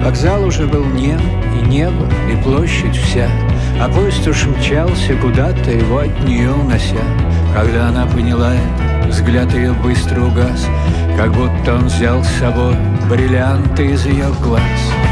Вокзал уже был нем, и небо, и площадь вся, а поезд уж мчался куда-то, его от нее унося. Когда она поняла это, взгляд ее быстро угас, как будто он взял с собой бриллианты из ее глаз.